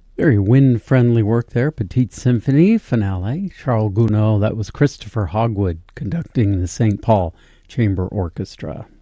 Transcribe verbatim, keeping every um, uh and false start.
Very wind-friendly work there. Petite Symphony finale. Charles Gounod, that was Christopher Hogwood conducting the Saint Paul Chamber Orchestra.